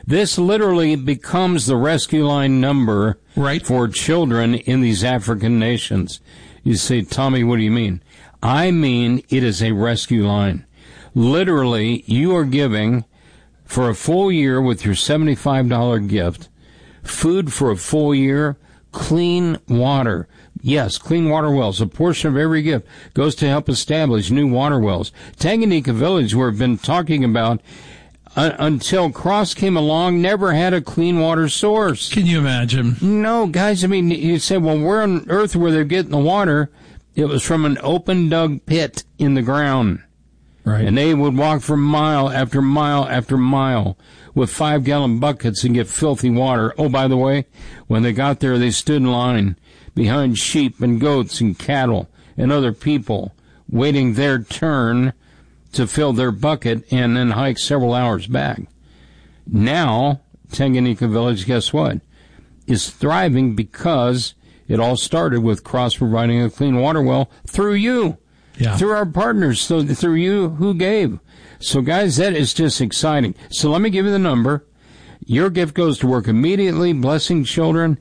This literally becomes the rescue line number for children in these African nations. You say, Tommy, what do you mean? I mean it is a rescue line. Literally, you are giving for a full year with your $75 gift, food for a full year, clean water. Yes, clean water wells. A portion of every gift goes to help establish new water wells. Tanganyika Village, we've been talking about, until Cross came along, never had a clean water source. Can you imagine? No, guys, I mean, you say, well, where on earth were they getting the water? It was from an open dug pit in the ground. Right. And they would walk for mile after mile after mile with 5-gallon buckets and get filthy water. Oh, by the way, when they got there, they stood in line behind sheep and goats and cattle and other people waiting their turn to fill their bucket and then hike several hours back. Now, Tanganyika Village, guess what? Is thriving because it all started with Cross providing a clean water well through you. Yeah. Through our partners, so through you who gave. So, guys, that is just exciting. So let me give you the number. Your gift goes to work immediately, blessing children,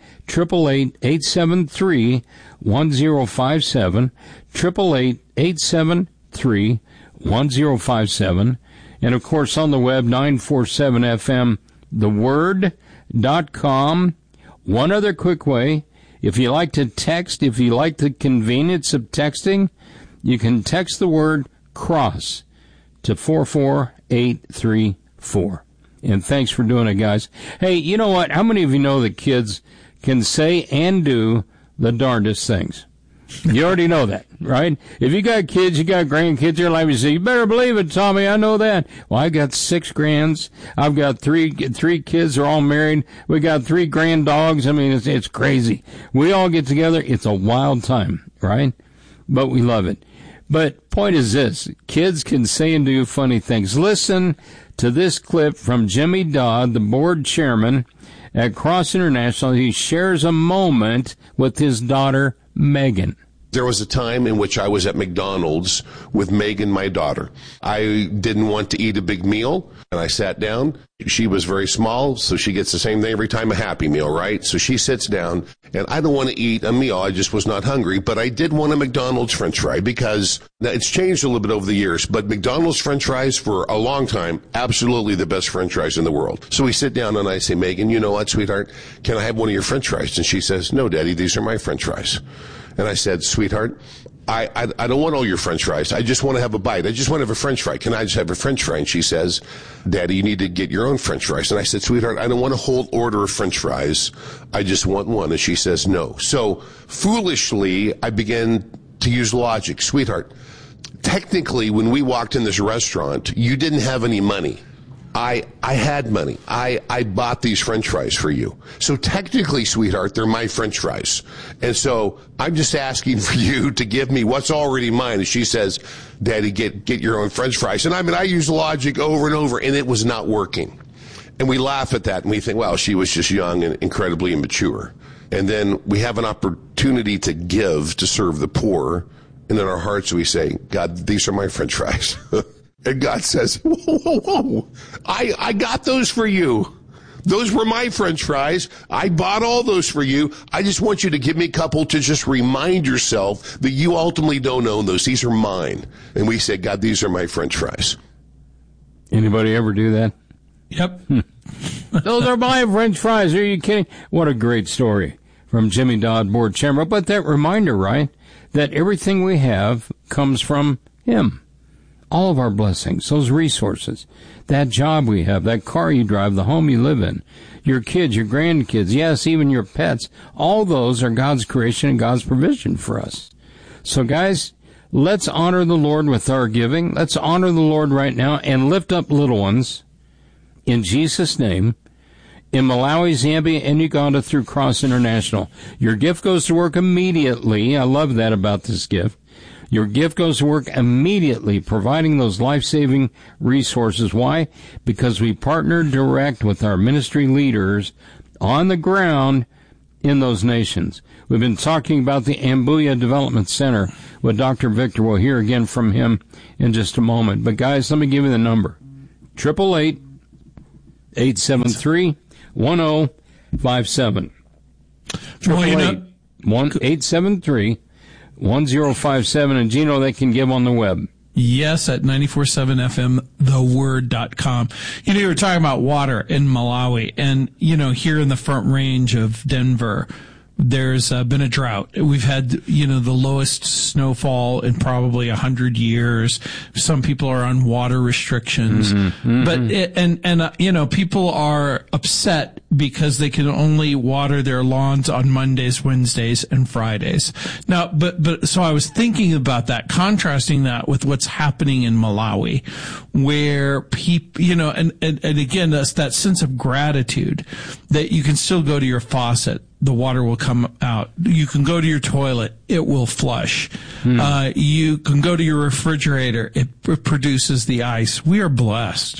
888-873-1057, 888-873-1057, and, of course, on the web, 947fmtheword.com. One other quick way, if you like to text, if you like the convenience of texting, you can text the word CROSS to 44834. And thanks for doing it, guys. Hey, you know what? How many of you know that kids can say and do the darndest things? You already know that, right? If you got kids, you got grandkids in your life, you say, you better believe it, Tommy, I know that. Well, I got 6 grands. I've got three kids. They're all married. We got 3 grand dogs. I mean, it's crazy. We all get together. It's a wild time, right? But we love it. But point is this, kids can say and do funny things. Listen to this clip from Jimmy Dodd, the board chairman at Cross International. He shares a moment with his daughter, Megan. There was a time in which I was at McDonald's with Megan, my daughter. I didn't want to eat a big meal, and I sat down. She was very small, so she gets the same thing every time, a Happy Meal, right? So she sits down, and I don't want to eat a meal. I just was not hungry, but I did want a McDonald's French fry because now it's changed a little bit over the years, but McDonald's French fries for a long time, absolutely the best French fries in the world. So we sit down, and I say, Megan, you know what, sweetheart? Can I have one of your French fries? And she says, no, Daddy, these are my French fries. And I said, sweetheart, I don't want all your French fries. I just want to have a bite. I just want to have a French fry. Can I just have a French fry? And she says, Daddy, you need to get your own French fries. And I said, sweetheart, I don't want a whole order of French fries. I just want one. And she says, no. So foolishly, I began to use logic. Sweetheart, technically, when we walked in this restaurant, you didn't have any money. I had money. I bought these French fries for you. So technically, sweetheart, they're my French fries. And so I'm just asking for you to give me what's already mine. And she says, Daddy, get your own French fries. And I use logic over and over, and it was not working. And we laugh at that, and we think, well, she was just young and incredibly immature. And then we have an opportunity to give, to serve the poor. And in our hearts, we say, God, these are my French fries. And God says, whoa, whoa, whoa, I got those for you. Those were my French fries. I bought all those for you. I just want you to give me a couple to just remind yourself that you ultimately don't own those. These are mine. And we say, God, these are my French fries. Anybody ever do that? Yep. Those are my French fries. Are you kidding? What a great story from Jimmy Dodd, board chairman. But that reminder, right, that everything we have comes from him. All of our blessings, those resources, that job we have, that car you drive, the home you live in, your kids, your grandkids, yes, even your pets, all those are God's creation and God's provision for us. So, guys, let's honor the Lord with our giving. Let's honor the Lord right now and lift up little ones in Jesus' name in Malawi, Zambia, and Uganda through Cross International. Your gift goes to work immediately. I love that about this gift. Your gift goes to work immediately, providing those life-saving resources. Why? Because we partner direct with our ministry leaders on the ground in those nations. We've been talking about the Ambuya Development Center with Dr. Victor. We'll hear again from him in just a moment. But, guys, let me give you the number. 888 888-873-1057. Well, you know, 1-873-1057. And Gino, they can give on the web. yes, at 947fmtheword.com. You know, you were talking about water in Malawi, and, you know, here in the Front Range of Denver, there's been a drought. We've had, you know, the lowest snowfall in probably 100 years. Some people are on water restrictions, but you know, people are upset because they can only water their lawns on Mondays, Wednesdays, and Fridays. Now, but so I was thinking about that, contrasting that with what's happening in Malawi, where people, you know, and again, that's that sense of gratitude that you can still go to your faucet. The water will come out. You can go to your toilet. It will flush. You can go to your refrigerator. It produces the ice. We are blessed.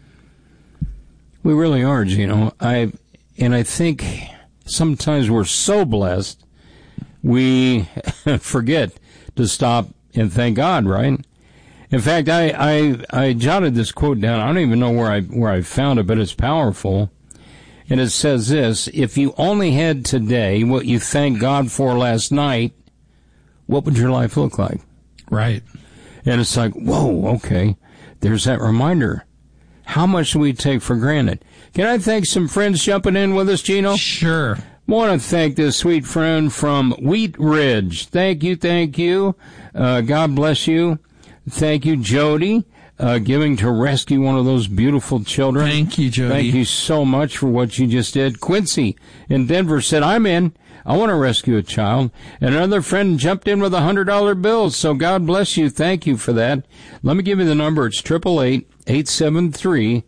We really are, Gino. I think sometimes we're so blessed, we forget to stop and thank God, right? In fact, I jotted this quote down. I don't even know where I found it, but it's powerful. And it says this: if you only had today what you thanked God for last night, what would your life look like? Right. And it's like, whoa, okay. There's that reminder. How much do we take for granted? Can I thank some friends jumping in with us, Gino? Sure. Want to thank this sweet friend from Wheat Ridge. Thank you. God bless you. Thank you, Jody. Giving to rescue one of those beautiful children. Thank you, Jody. Thank you so much for what you just did. Quincy in Denver said, I'm in. I want to rescue a child. And another friend jumped in with $100 bills. So God bless you. Thank you for that. Let me give you the number. It's 888-873-1057.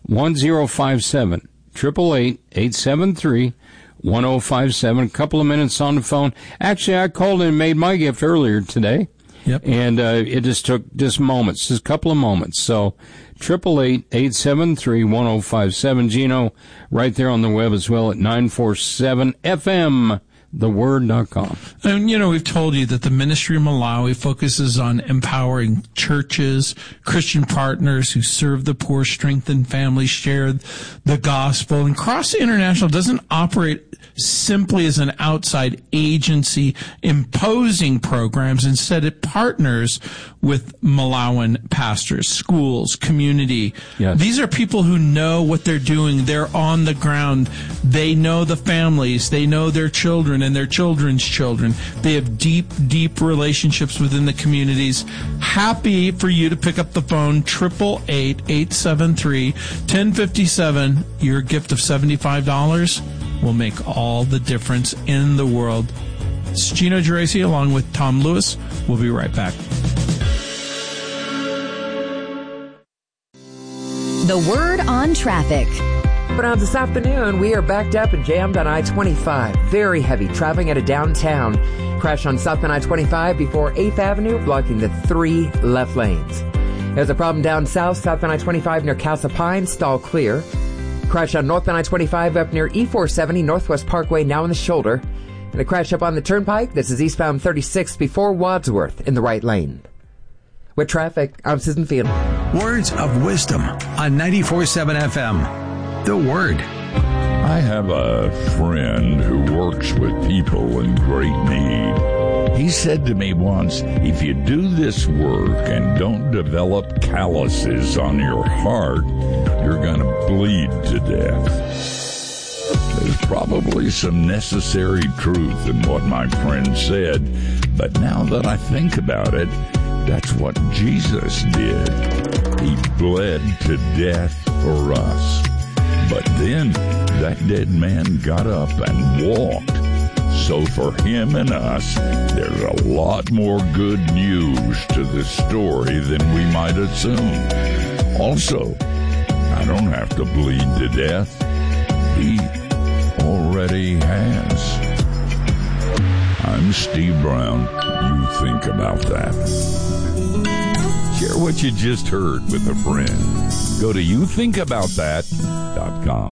888-873-1057. A couple of minutes on the phone. Actually, I called and made my gift earlier today. Yep. And it just took just moments, just a couple of moments. So 888-873-1057. Gino, right there on the web as well at 947fmtheword.com. And, you know, we've told you that the Ministry of Malawi focuses on empowering churches, Christian partners who serve the poor, strengthen families, share the gospel. And Cross International doesn't operate simply as an outside agency imposing programs. Instead, it partners with Malawian pastors, schools, community. Yes. These are people who know what they're doing. They're on the ground. They know the families. They know their children and their children's children. They have deep, deep relationships within the communities. Happy for you to pick up the phone, 888-873-1057. Your gift of $75 will make all the difference in the world. It's Gino Geraci along with Tom Lewis. We'll be right back. The Word on Traffic. But on this afternoon, we are backed up and jammed on I-25. Very heavy traffic out of downtown. Crash on southbound I-25 before 8th Avenue, blocking the 3 left lanes. There's a problem down south, southbound I-25 near Casa Pines, stall clear. Crash on northbound I-25 up near E470 Northwest Parkway, now in the shoulder. And a crash up on the turnpike. This is eastbound 36 before Wadsworth in the right lane. With traffic, I'm Susan Field. Words of wisdom on 94.7 FM. The Word. I have a friend who works with people in great need. He said to me once, if you do this work and don't develop calluses on your heart, you're going to bleed to death. There's probably some necessary truth in what my friend said, but now that I think about it, that's what Jesus did. He bled to death for us. But then that dead man got up and walked. So for him and us, there's a lot more good news to the story than we might assume. Also, I don't have to bleed to death. He already has. I'm Steve Brown. You think about that. Share what you just heard with a friend. Go to youthinkaboutthat.com.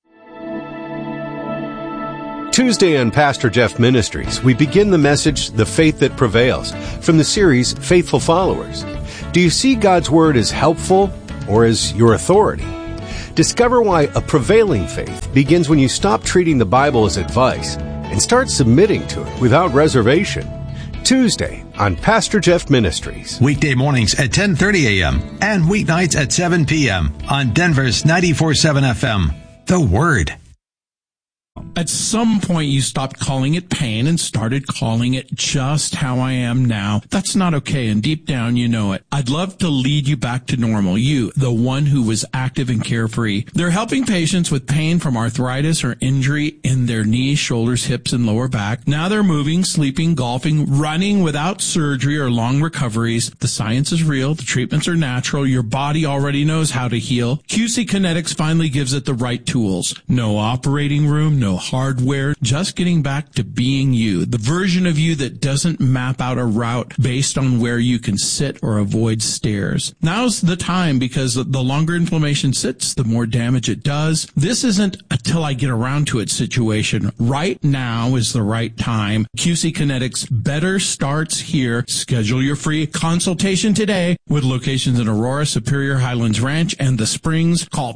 Tuesday on Pastor Jeff Ministries, we begin the message, The Faith That Prevails, from the series Faithful Followers. Do you see God's Word as helpful or as your authority? Discover why a prevailing faith begins when you stop treating the Bible as advice and start submitting to it without reservation. Tuesday on Pastor Jeff Ministries. Weekday mornings at 10:30 a.m. and weeknights at 7 p.m. on Denver's 94.7 FM. The Word. At some point, you stopped calling it pain and started calling it just how I am now. That's not okay, and deep down, you know it. I'd love to lead you back to normal. You, the one who was active and carefree. They're helping patients with pain from arthritis or injury in their knees, shoulders, hips, and lower back. Now they're moving, sleeping, golfing, running without surgery or long recoveries. The science is real. The treatments are natural. Your body already knows how to heal. QC Kinetics finally gives it the right tools. No operating room, no hardware, just getting back to being you, the version of you that doesn't map out a route based on where you can sit or avoid stairs. Now's the time, because the longer inflammation sits, the more damage it does. This isn't a till I get around to it situation. Right now is the right time. QC Kinetics better starts here. Schedule your free consultation today with locations in Aurora, Superior, Highlands Ranch, and the Springs. Call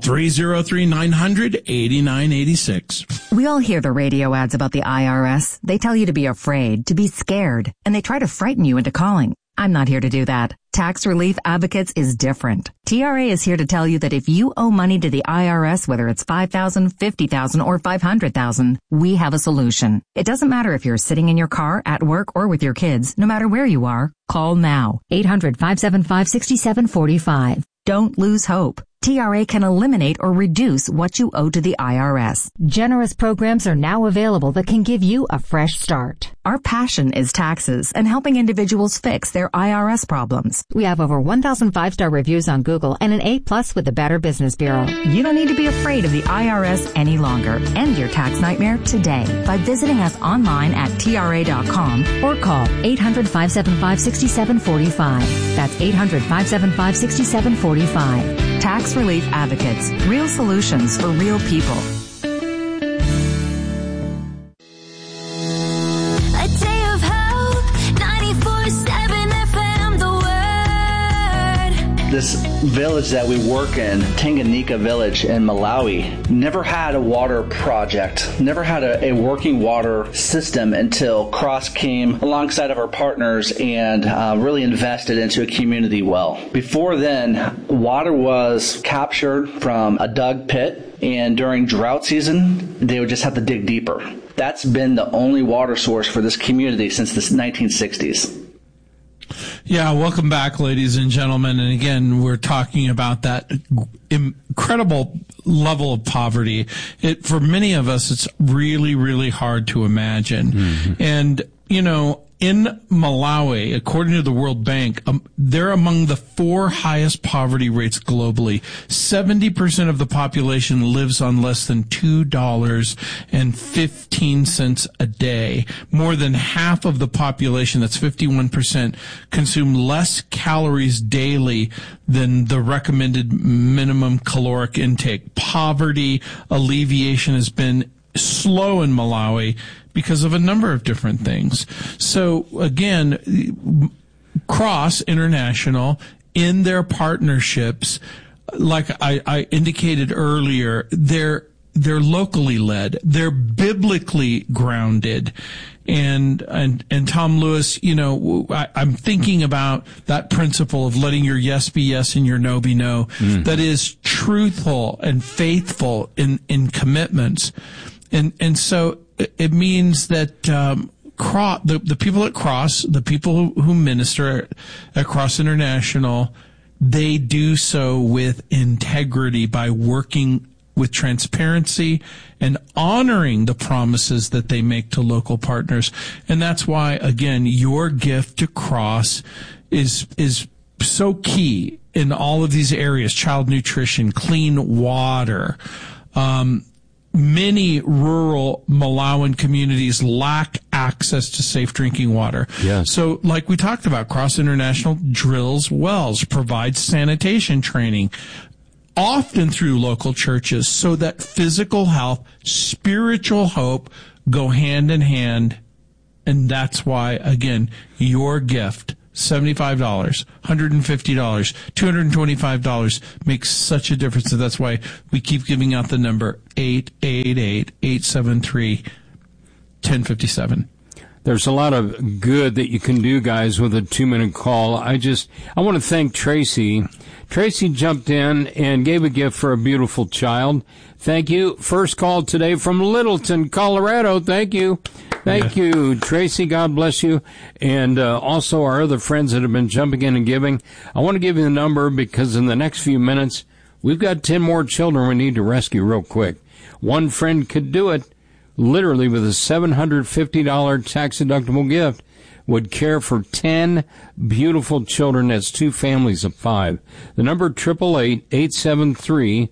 303-900-8986. We all hear the radio ads about the IRS. They tell you to be afraid, to be scared, and they try to frighten you into calling. I'm not here to do that. Tax Relief Advocates is different. TRA is here to tell you that if you owe money to the IRS, whether it's $5,000, $50,000, or $500,000, we have a solution. It doesn't matter if you're sitting in your car, at work, or with your kids. No matter where you are, call now. 800-575-6745. Don't lose hope. TRA can eliminate or reduce what you owe to the IRS. Generous programs are now available that can give you a fresh start. Our passion is taxes and helping individuals fix their IRS problems. We have over 1,000 5-star reviews on Google and an A+ with the Better Business Bureau. You don't need to be afraid of the IRS any longer. End your tax nightmare today by visiting us online at TRA.com or call 800-575-6745. That's 800-575-6745. Tax Relief Advocates. Real solutions for real people. A day of hope, 94.7 FM, The Word. This village that we work in, Tanganyika Village in Malawi, never had a water project, never had a working water system until Cross came alongside of our partners and really invested into a community well. Before then, water was captured from a dug pit, and during drought season, they would just have to dig deeper. That's been the only water source for this community since the 1960s. Yeah, welcome back, ladies and gentlemen. And again, we're talking about that incredible level of poverty. For many of us, it's really, really hard to imagine. Mm-hmm. And, you know, in Malawi, according to the World Bank, they're among the 4 highest poverty rates globally. 70% of the population lives on less than $2.15 a day. More than half of the population, that's 51%, consume less calories daily than the recommended minimum caloric intake. Poverty alleviation has been slow in Malawi because of a number of different things. So again, Cross International, in their partnerships, like I indicated earlier, they're locally led, they're biblically grounded. And Tom Lewis, you know, I'm thinking about that principle of letting your yes be yes and your no be no, that is truthful and faithful in commitments. And so it means that the people at Cross, the people who minister at Cross International, they do so with integrity by working with transparency and honoring the promises that they make to local partners. And that's why, again, your gift to Cross is so key in all of these areas: child nutrition, clean water. Many rural Malawian communities lack access to safe drinking water. Yes. So, like we talked about, Cross International drills wells, provides sanitation training, often through local churches, so that physical health, spiritual hope go hand in hand. And that's why, again, your gift $75, $150, $225 makes such a difference. And that's why we keep giving out the number 888-873-1057. There's a lot of good that you can do, guys, with a 2-minute call. I want to thank Tracy. Tracy jumped in and gave a gift for a beautiful child. Thank you. First call today from Littleton, Colorado. Thank you. Thank you, Tracy. God bless you. And also our other friends that have been jumping in and giving. I want to give you the number because in the next few minutes, we've got 10 more children we need to rescue real quick. One friend could do it literally with a $750 tax-deductible gift, would care for 10 beautiful children. That's 2 families of 5. The number 888-873-1057.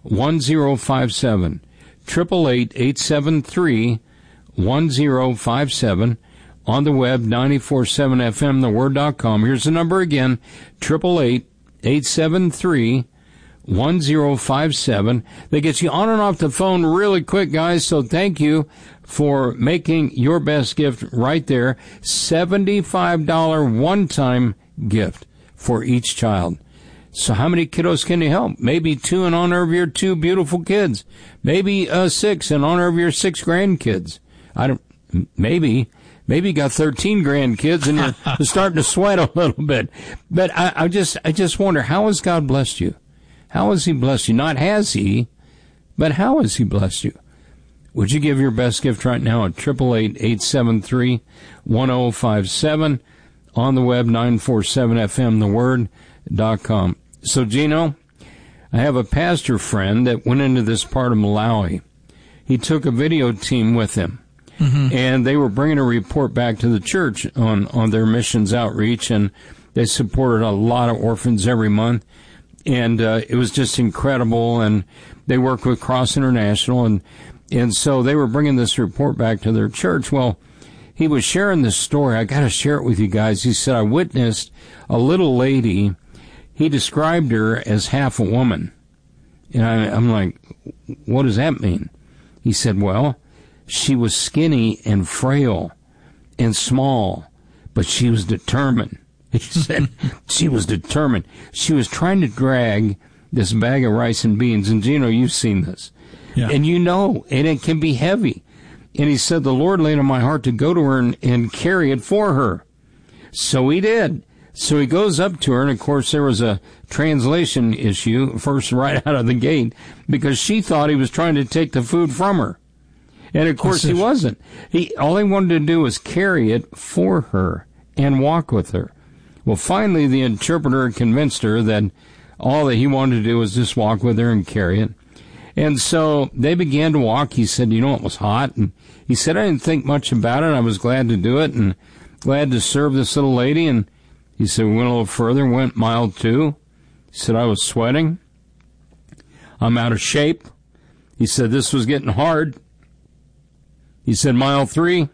888-873-1057. On the web, 947fmtheword.com. Here's the number again, 888-873-1057. They get you on and off the phone really quick, guys, so thank you for making your best gift right there. $75 one-time gift for each child. So how many kiddos can you help? Maybe 2 in honor of your 2 beautiful kids. Maybe 6 in honor of your 6 grandkids. Maybe you got 13 grandkids and you're starting to sweat a little bit. But I just wonder, how has God blessed you? How has he blessed you? Not has he, but how has he blessed you? Would you give your best gift right now at 888-873-1057, on the web, 947fmtheword.com. So, Gino, I have a pastor friend that went into this part of Malawi. He took a video team with him, and they were bringing a report back to the church on their missions outreach, and they supported a lot of orphans every month. And it was just incredible, and they work with Cross International, and so they were bringing this report back to their church. Well, he was sharing this story. I got to share it with you guys. He said, I witnessed a little lady. He described her as half a woman. And I'm like, what does that mean? He said, well, she was skinny and frail and small, but she was determined. He said she was determined. She was trying to drag this bag of rice and beans. And, Gino, you've seen this. Yeah. And you know, and it can be heavy. And he said, the Lord laid on my heart to go to her and carry it for her. So he did. So he goes up to her, and, of course, there was a translation issue first right out of the gate because she thought he was trying to take the food from her. And, of course, he wasn't. All he wanted to do was carry it for her and walk with her. Well, finally, the interpreter convinced her that all that he wanted to do was just walk with her and carry it. And so they began to walk. He said, it was hot. And he said, I didn't think much about it. I was glad to do it and glad to serve this little lady. And he said, we went a little further, went mile 2. He said, I was sweating. I'm out of shape. He said, this was getting hard. He said, mile 3.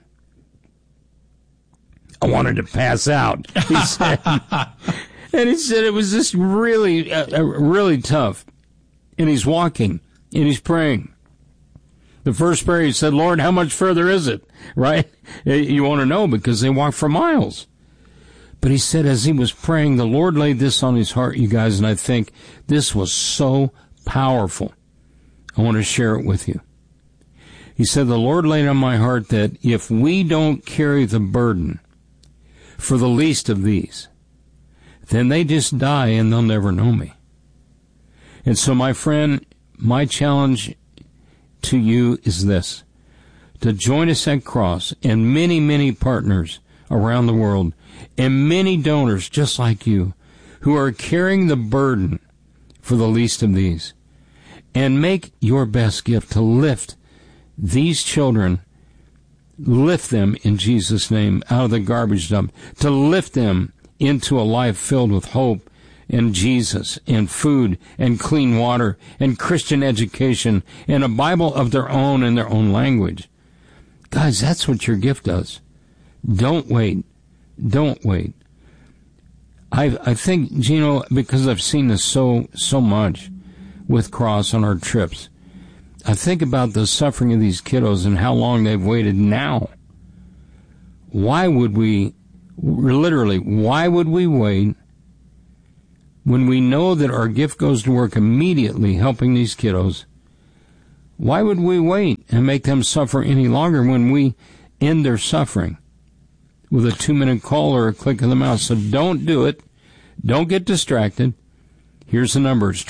I wanted to pass out, he said. And he said it was just really, really tough. And he's walking, and he's praying. The first prayer, he said, Lord, how much further is it? Right? You want to know because they walk for miles. But he said as he was praying, the Lord laid this on his heart, you guys, and I think this was so powerful. I want to share it with you. He said, the Lord laid on my heart that if we don't carry the burden for the least of these, then they just die and they'll never know me. And so, my friend, my challenge to you is this, to join us at Cross and many, many partners around the world and many donors just like you who are carrying the burden for the least of these, and make your best gift to lift these children, lift them in Jesus' name out of the garbage dump, to lift them into a life filled with hope and Jesus and food and clean water and Christian education and a Bible of their own in their own language. Guys, that's what your gift does. Don't wait. Don't wait. I think, Gino, because I've seen this so much with Cross on our trips, I think about the suffering of these kiddos and how long they've waited now. Why would we Literally, why would we wait when we know that our gift goes to work immediately helping these kiddos? Why would we wait and make them suffer any longer when we end their suffering with a 2-minute call or a click of the mouse? So don't do it. Don't get distracted. Here's the numbers,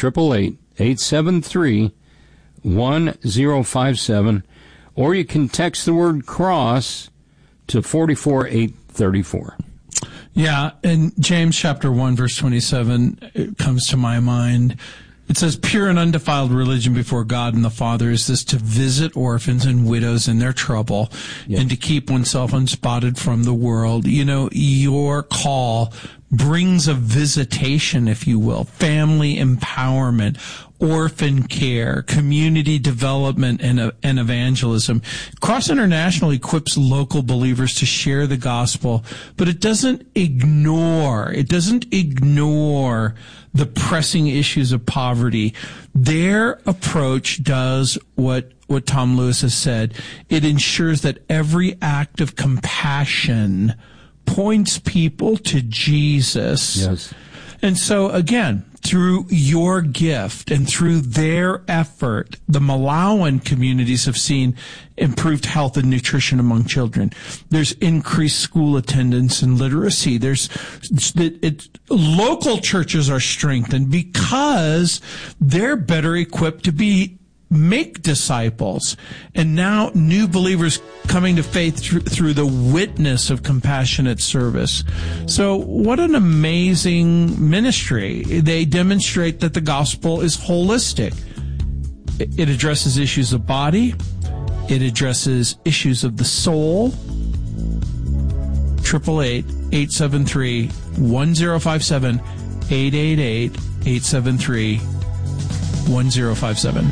888-873-1057, or you can text the word CROSS to 44834. Yeah, and James chapter 1, verse 27 it comes to my mind. It says, pure and undefiled religion before God and the Father is this, to visit orphans and widows in their trouble, and to keep oneself unspotted from the world. You know, your call brings a visitation, if you will, family empowerment, orphan care, community development, and evangelism. Cross International equips local believers to share the gospel, but it doesn't ignore the pressing issues of poverty. Their approach does what Tom Lewis has said. It ensures that every act of compassion points people to Jesus. Yes. And so, again, through your gift and through their effort, the Malawian communities have seen improved health and nutrition among children. There's increased school attendance and literacy. Local churches are strengthened because they're better equipped to make disciples. And now new believers coming to faith through the witness of compassionate service. So what an amazing ministry. They demonstrate that the gospel is holistic. It addresses issues of body. It addresses issues of the soul. 888-873-1057, 888-873-1057.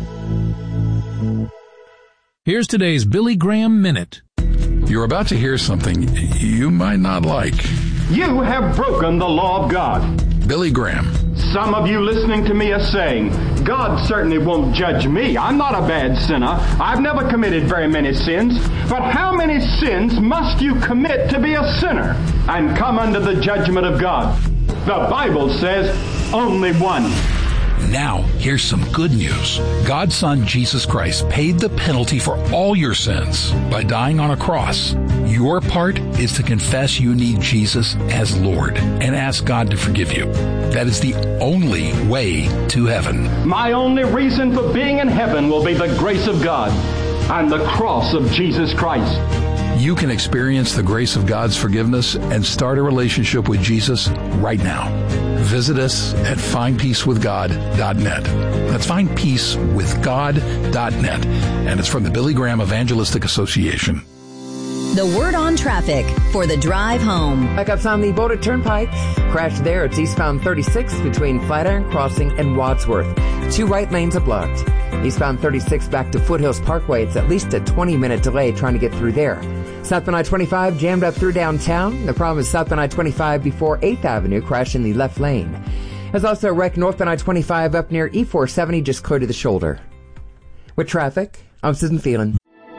Here's today's Billy Graham Minute. You're about to hear something you might not like. You have broken the law of God. Billy Graham. Some of you listening to me are saying, God certainly won't judge me. I'm not a bad sinner. I've never committed very many sins. But how many sins must you commit to be a sinner and come under the judgment of God? The Bible says only one. Now, here's some good news. God's Son, Jesus Christ, paid the penalty for all your sins by dying on a cross. Your part is to confess you need Jesus as Lord and ask God to forgive you. That is the only way to heaven. My only reason for being in heaven will be the grace of God and the cross of Jesus Christ. You can experience the grace of God's forgiveness and start a relationship with Jesus right now. Visit us at findpeacewithgod.net. That's findpeacewithgod.net. And it's from the Billy Graham Evangelistic Association. The word on traffic for the drive home. Backups on the Boulder Turnpike. Crash there. It's eastbound 36 between Flatiron Crossing and Wadsworth. 2 right lanes are blocked. Eastbound 36 back to Foothills Parkway. It's at least a 20-minute delay trying to get through there. Southbound I-25 jammed up through downtown. The problem is southbound I-25 before 8th Avenue, crash in the left lane. There's also a wreck northbound I-25 up near E470, just clear to the shoulder. With traffic, I'm Susan Phelan.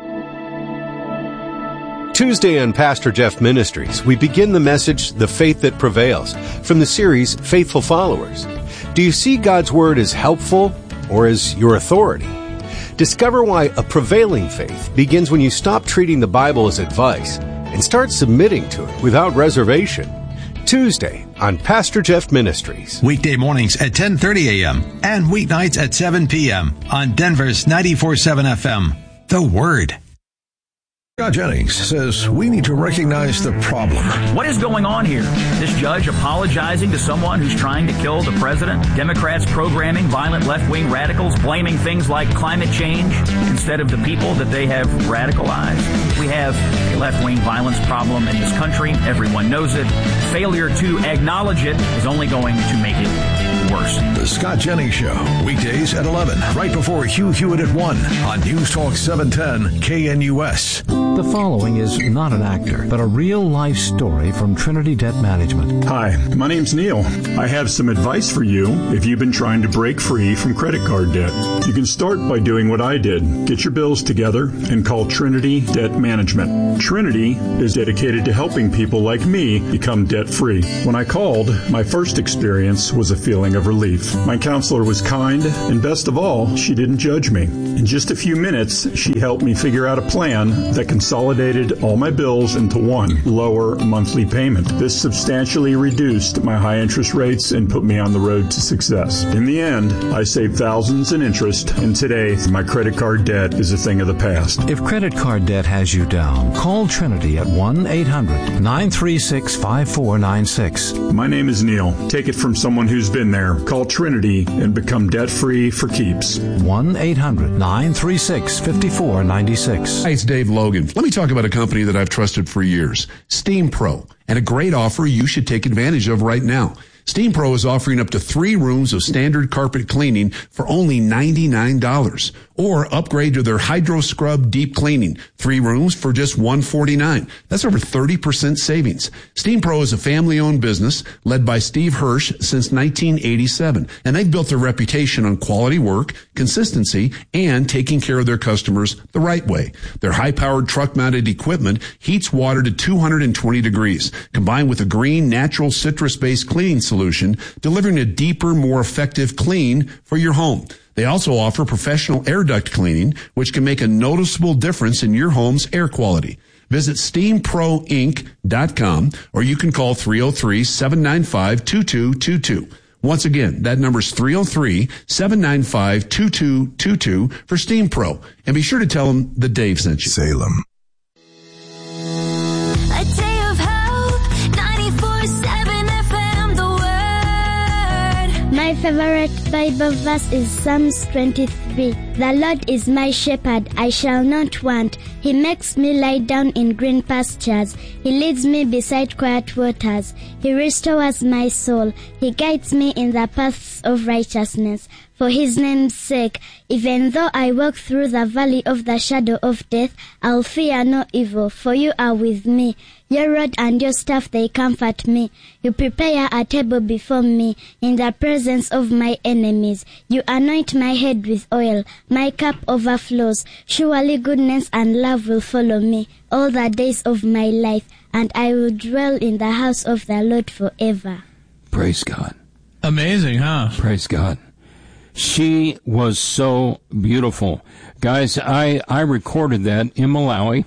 Tuesday on Pastor Jeff Ministries, we begin the message, The Faith That Prevails, from the series Faithful Followers. Do you see God's Word as helpful or as your authority? Discover why a prevailing faith begins when you stop treating the Bible as advice and start submitting to it without reservation. Tuesday on Pastor Jeff Ministries. Weekday mornings at 10:30 a.m. and weeknights at 7 p.m. on Denver's 94.7 FM. The Word. Scott Jennings says we need to recognize the problem. What is going on here? This judge apologizing to someone who's trying to kill the president? Democrats programming violent left-wing radicals, blaming things like climate change instead of the people that they have radicalized? We have a left-wing violence problem in this country. Everyone knows it. Failure to acknowledge it is only going to make it worse. The Scott Jennings Show, weekdays at 11, right before Hugh Hewitt at 1 on News Talk 710 KNUS. The following is not an actor, but a real-life story from Trinity Debt Management. Hi, my name's Neil. I have some advice for you if you've been trying to break free from credit card debt. You can start by doing what I did. Get your bills together and call Trinity Debt Management. Trinity is dedicated to helping people like me become debt-free. When I called, my first experience was a feeling of relief. My counselor was kind, and best of all, she didn't judge me. In just a few minutes, she helped me figure out a plan that consolidated all my bills into one lower monthly payment. This substantially reduced my high interest rates and put me on the road to success. In the end, I saved thousands in interest, and today, my credit card debt is a thing of the past. If credit card debt has you down, call Trinity at 1-800-936-5496. My name is Neil. Take it from someone who's been there. Call Trinity and become debt-free for keeps. 1-800-936-5496. Hi, it's Dave Logan. Let me talk about a company that I've trusted for years, Steam Pro, and a great offer you should take advantage of right now. Steam Pro is offering up to 3 rooms of standard carpet cleaning for only $99. Or upgrade to their Hydro Scrub Deep Cleaning. 3 rooms for just $149. That's over 30% savings. Steam Pro is a family-owned business led by Steve Hirsch since 1987. And they've built their reputation on quality work, consistency, and taking care of their customers the right way. Their high-powered truck-mounted equipment heats water to 220 degrees, combined with a green, natural, citrus-based cleaning solution, delivering a deeper, more effective clean for your home. They also offer professional air duct cleaning, which can make a noticeable difference in your home's air quality. Visit SteamProInc.com, or you can call 303-795-2222. Once again, that number is 303-795-2222 for Steam Pro. And be sure to tell them that Dave sent you. Salem. A day of hope, 94.7 FM, the word. My favorite Bible verse is Psalms 23. The Lord is my shepherd, I shall not want. He makes me lie down in green pastures. He leads me beside quiet waters. He restores my soul. He guides me in the paths of righteousness. For his name's sake, even though I walk through the valley of the shadow of death, I'll fear no evil, for you are with me. Your rod and your staff, they comfort me. You prepare a table before me in the presence of my enemies. You anoint my head with oil. My cup overflows. Surely goodness and love will follow me all the days of my life, and I will dwell in the house of the Lord forever. Praise God. Amazing, huh? Praise God. She was so beautiful. Guys, I recorded that in Malawi.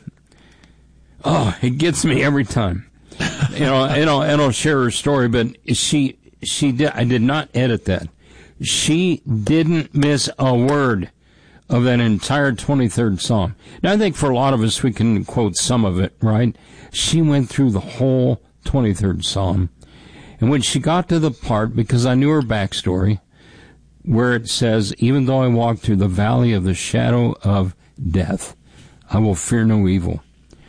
Oh, it gets me every time. And I'll share her story, but she did, I did not edit that. She didn't miss a word of that entire 23rd Psalm. Now, I think for a lot of us, we can quote some of it, right? She went through the whole 23rd Psalm. And when she got to the part, because I knew her backstory, where it says, even though I walk through the valley of the shadow of death, I will fear no evil.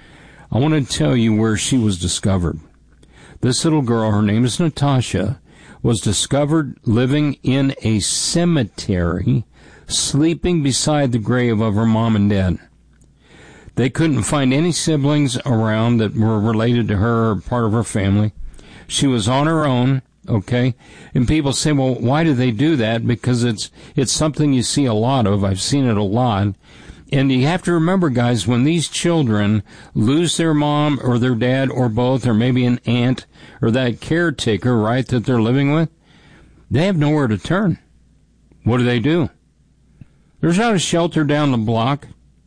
I want to tell you where she was discovered. This little girl, her name is Natasha, was discovered living in a cemetery, sleeping beside the grave of her mom and dad. They couldn't find any siblings around that were related to her or part of her family. She was on her own. Okay, and people say, well, why do they do that? Because it's something you see a lot of. I've seen it a lot. And you have to remember, guys, when these children lose their mom or their dad or both, or maybe an aunt or that caretaker, right, that they're living with, they have nowhere to turn. What do? There's not a shelter down the block.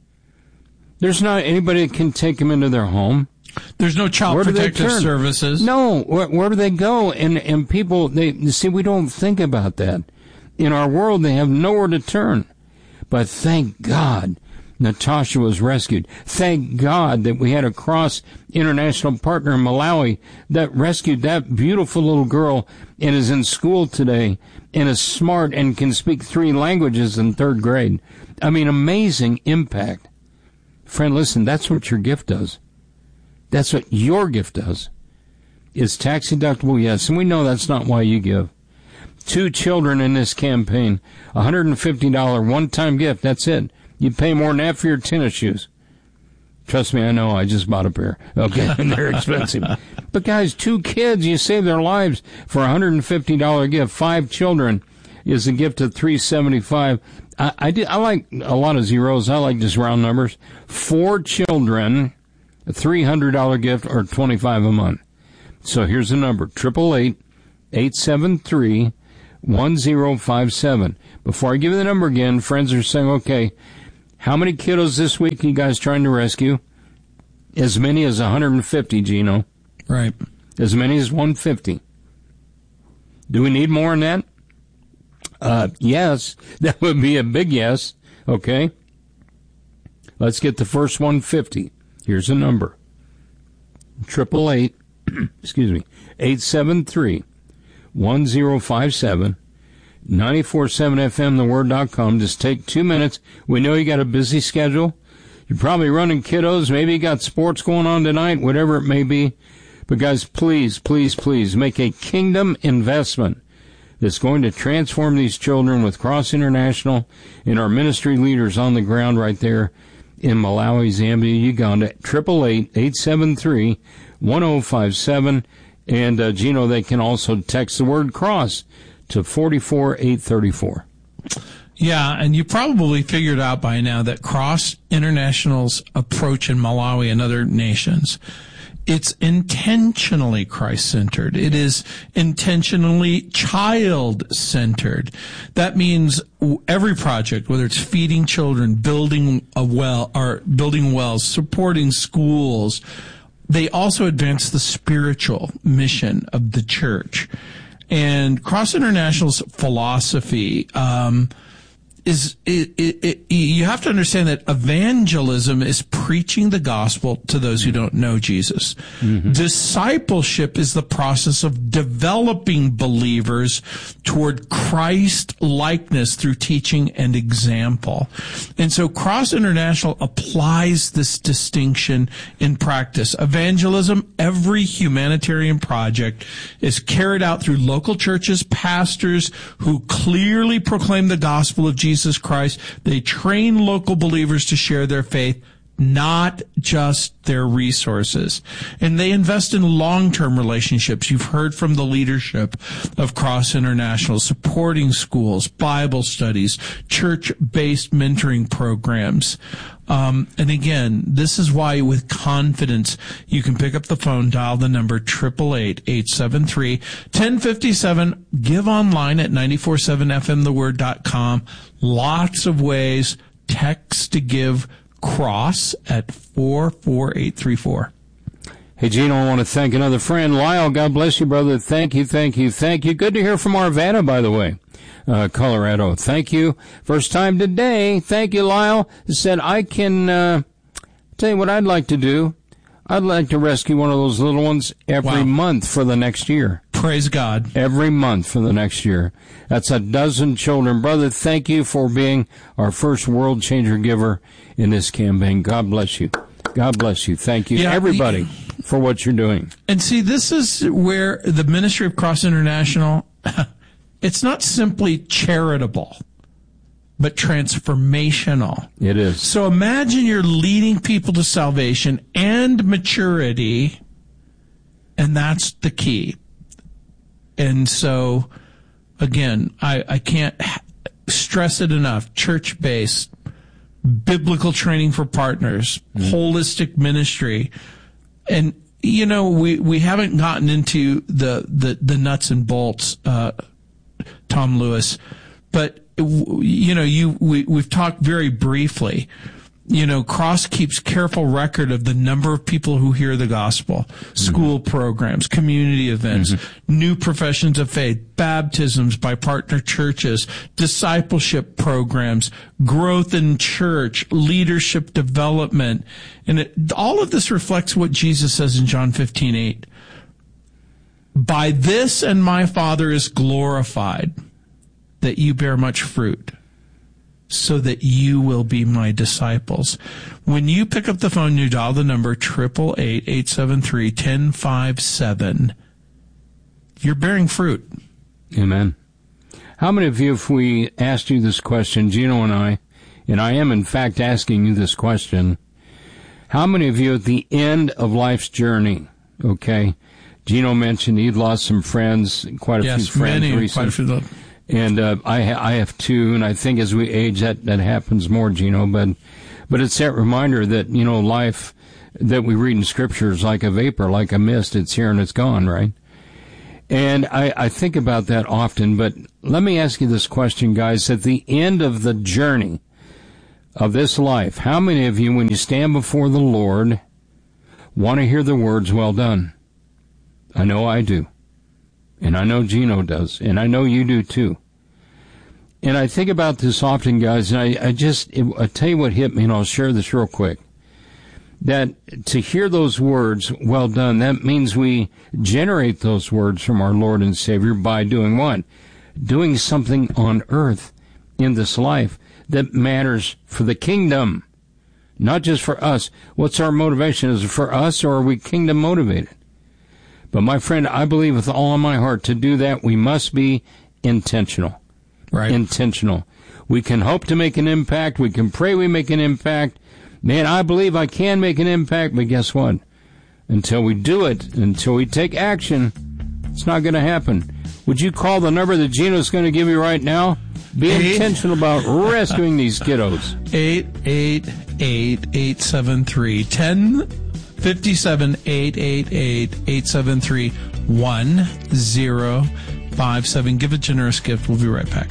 There's not anybody that can take them into their home. There's no child protective services. No, where do they go? And people, we don't think about that. In our world, they have nowhere to turn. But thank God Natasha was rescued. Thank God that we had a cross-international partner in Malawi that rescued that beautiful little girl and is in school today and is smart and can speak 3 languages in 3rd grade. I mean, amazing impact. Friend, listen, that's what your gift does. That's what your gift does. It's tax deductible, yes, and we know that's not why you give. 2 children in this campaign. $150 one-time gift. That's it. You pay more than that for your tennis shoes. Trust me, I know. I just bought a pair. Okay, and they're expensive. But guys, 2 kids, you save their lives for a $150 gift. 5 children is a gift of $375. I like a lot of zeros. I like just round numbers. 4 children, a $300 gift, or $25 a month. So here's the number: 888-873-1057. Before I give you the number again, friends are saying, okay, how many kiddos this week are you guys trying to rescue? As many as 150, Gino. Right. As many as 150. Do we need more than that? Yes. That would be a big yes. Okay. Let's get the first 150. Here's the number. 888, excuse me, 873-1057. 947fmtheword.com. Just take 2 minutes. We know you got a busy schedule. You're probably running kiddos. Maybe you got sports going on tonight, whatever it may be. But guys, please, please, please make a kingdom investment that's going to transform these children with Cross International and our ministry leaders on the ground right there in Malawi, Zambia, Uganda. 888-873-1057. And, Gino, they can also text the word cross to 44834. Yeah, and you probably figured out by now that Cross International's approach in Malawi and other nations, it's intentionally Christ-centered. It is intentionally child-centered. That means every project, whether it's feeding children, building a well, or building wells, supporting schools, they also advance the spiritual mission of the church. And Cross International's philosophy is you have to understand that evangelism is preaching the gospel to those who don't know Jesus. Mm-hmm. Discipleship is the process of developing believers toward Christ likeness through teaching and example. And so Cross International applies this distinction in practice. Evangelism, every humanitarian project, is carried out through local churches, pastors who clearly proclaim the gospel of Jesus Christ. They train local believers to share their faith, not just their resources. And they invest in long-term relationships. You've heard from the leadership of Cross International, supporting schools, Bible studies, church-based mentoring programs. And again, this is why with confidence you can pick up the phone, dial the number 888-873-1057, give online at 947fmtheword.com. Lots of ways. Text to give cross at 44834. Hey, Gino, I want to thank another friend, Lyle. God bless you, brother. Thank you, thank you, thank you. Good to hear from Arvada, by the way. Colorado. Thank you. First time today. Thank you, Lyle. He said, I can tell you what I'd like to do. I'd like to rescue one of those little ones every month for the next year. Praise God. Every month for the next year. That's 12 children. Brother, thank you for being our first world changer giver in this campaign. God bless you. God bless you. Thank you, everybody, for what you're doing. And see, this is where the ministry of Cross International, it's not simply charitable, but transformational. It is. So imagine you're leading people to salvation and maturity, and that's the key. And so, again, I can't stress it enough. Church-based, biblical training for partners, holistic ministry. And, you know, we haven't gotten into the nuts and bolts, Tom Lewis, but you know, we've talked very briefly. You know, Cross keeps careful record of the number of people who hear the gospel, school programs, community events, new professions of faith, baptisms by partner churches, discipleship programs, growth in church, leadership development. And all of this reflects what Jesus says in John 15:8. By this and my Father is glorified, that you bear much fruit, so that you will be my disciples. When you pick up the phone, you dial the number 888-873-1057. You're bearing fruit. Amen. How many of you, if we asked you this question, Gino and I am in fact asking you this question, how many of you at the end of life's journey, okay, Gino mentioned he'd lost some friends, quite a few friends recently. And I have too, and I think as we age that happens more, Gino, but it's that reminder that, life that we read in Scripture is like a vapor, like a mist. It's here and it's gone, right? And I think about that often, but let me ask you this question, guys. At the end of the journey of this life, how many of you, when you stand before the Lord, want to hear the words, "Well done"? I know I do. And I know Gino does. And I know you do too. And I think about this often, guys, and I tell you what hit me, and I'll share this real quick. That to hear those words, "Well done," that means we generate those words from our Lord and Savior by doing what? Doing something on earth in this life that matters for the kingdom, not just for us. What's our motivation? Is it for us, or are we kingdom motivated? But my friend, I believe with all of my heart to do that, we must be intentional. Right. Intentional. We can hope to make an impact. We can pray we make an impact. Man, I believe I can make an impact, but guess what? Until we do it, until we take action, it's not going to happen. Would you call the number that Gino's going to give you right now? Be intentional about rescuing these kiddos. 888-873-1057, 888-873-1057. Give a generous gift. We'll be right back.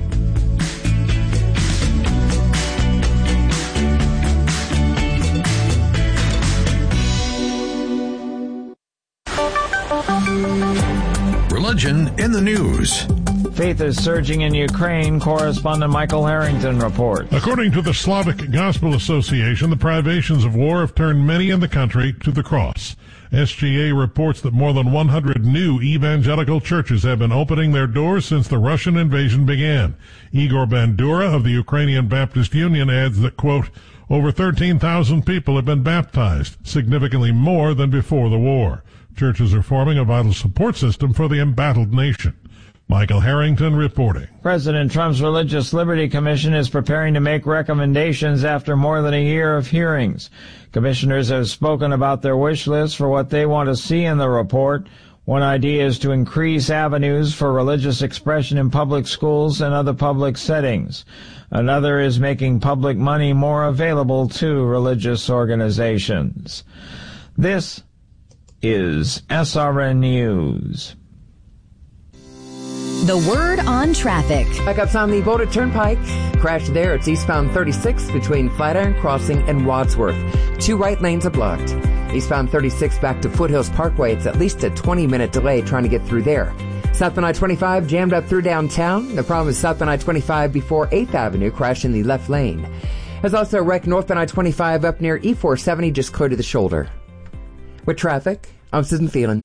Religion in the news. Faith is surging in Ukraine, correspondent Michael Harrington reports. According to the Slavic Gospel Association, the privations of war have turned many in the country to the cross. SGA reports that more than 100 new evangelical churches have been opening their doors since the Russian invasion began. Igor Bandura of the Ukrainian Baptist Union adds that, quote, over 13,000 people have been baptized, significantly more than before the war. Churches are forming a vital support system for the embattled nation. Michael Harrington reporting. President Trump's Religious Liberty Commission is preparing to make recommendations after more than a year of hearings. Commissioners have spoken about their wish list for what they want to see in the report. One idea is to increase avenues for religious expression in public schools and other public settings. Another is making public money more available to religious organizations. This is SRN News. The Word on Traffic. Backups on the Boulder Turnpike. Crash there. It's eastbound 36 between Flatiron Crossing and Wadsworth. 2 right lanes are blocked. Eastbound 36 back to Foothills Parkway. It's at least a 20-minute delay trying to get through there. Southbound I-25 jammed up through downtown. The problem is southbound I-25 before 8th Avenue. Crash in the left lane. There's also a wreck northbound I-25 up near E470 just clear to the shoulder. With traffic, I'm Susan Phelan.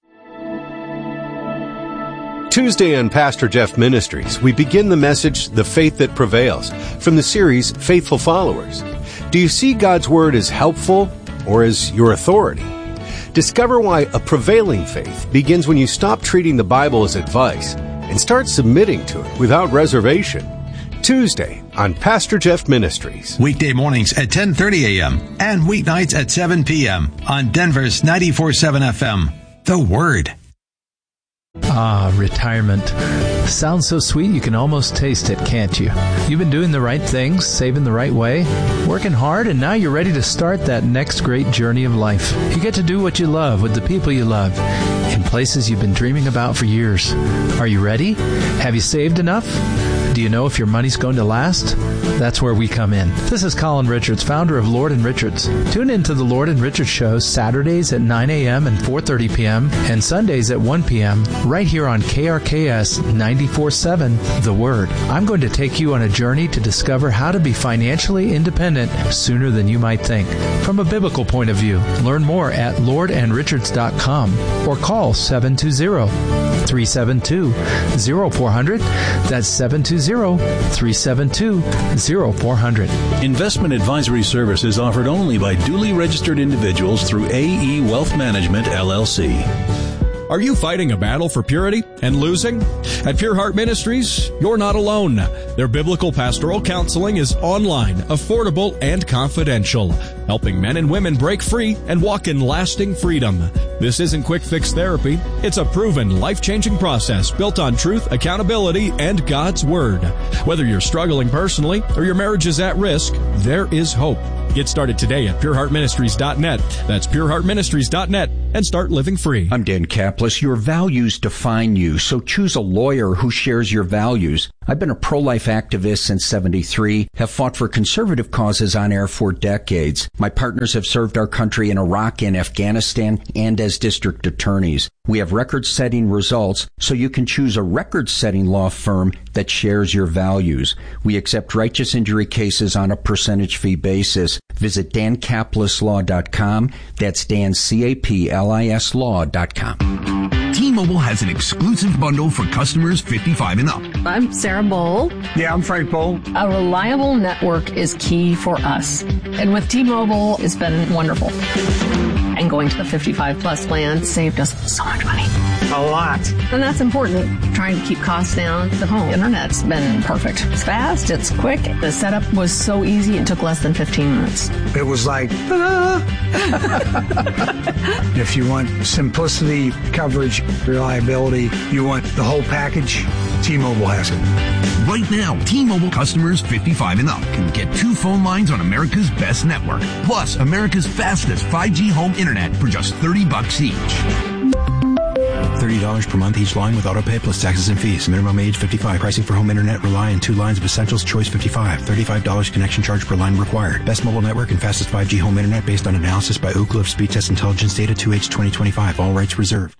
Tuesday on Pastor Jeff Ministries, we begin the message, The Faith That Prevails, from the series Faithful Followers. Do you see God's Word as helpful or as your authority? Discover why a prevailing faith begins when you stop treating the Bible as advice and start submitting to it without reservation. Tuesday on Pastor Jeff Ministries. Weekday mornings at 10:30 a.m. and weeknights at 7 p.m. on Denver's 94.7 FM. The Word. Retirement. Sounds so sweet you can almost taste it, can't you? You've been doing the right things, saving the right way, working hard, and now you're ready to start that next great journey of life. You get to do what you love with the people you love in places you've been dreaming about for years. Are you ready? Have you saved enough? Do you know if your money's going to last? That's where we come in. This is Colin Richards, founder of Lord & Richards. Tune in to the Lord & Richards show Saturdays at 9 a.m. and 4:30 p.m. and Sundays at 1 p.m. right here on KRKS 94.7, The Word. I'm going to take you on a journey to discover how to be financially independent sooner than you might think. From a biblical point of view, learn more at lordandrichards.com or call 720-372-0400. That's 720-372-0400. Investment advisory services offered only by duly registered individuals through AE Wealth Management, LLC. Are you fighting a battle for purity and losing? At Pure Heart Ministries, you're not alone. Their biblical pastoral counseling is online, affordable, and confidential, helping men and women break free and walk in lasting freedom. This isn't quick fix therapy. It's a proven, life-changing process built on truth, accountability, and God's Word. Whether you're struggling personally or your marriage is at risk, there is hope. Get started today at pureheartministries.net. That's pureheartministries.net and start living free. I'm Dan Kaplis. Your values define you, so choose a lawyer who shares your values. I've been a pro-life activist since '73, have fought for conservative causes on air for decades. My partners have served our country in Iraq and Afghanistan and as district attorneys. We have record-setting results, so you can choose a record-setting law firm that shares your values. We accept righteous injury cases on a percentage fee basis. Visit dankaplislaw.com. That's dancaplis.law.com. T-Mobile has an exclusive bundle for customers 55 and up. I'm Sarah Bowl. Yeah, I'm Frank Bowl. A reliable network is key for us. And with T-Mobile, it's been wonderful. And going to the 55 plus plan saved us so much money. A lot. And that's important. Trying to keep costs down. The home internet's been perfect. It's fast, it's quick. The setup was so easy, it took less than 15 minutes. It was like, If you want simplicity, coverage, reliability, you want the whole package, T-Mobile has it. Right now, T-Mobile customers 55 and up can get 2 phone lines on America's best network, plus America's fastest 5G home internet for just $30 each. $30 per month each line with autopay plus taxes and fees. Minimum age 55. Pricing for home internet rely on 2 lines of Essentials Choice 55. $35 connection charge per line required. Best mobile network and fastest 5G home internet based on analysis by Ookla of Speed Test Intelligence Data 2H 2025. All rights reserved.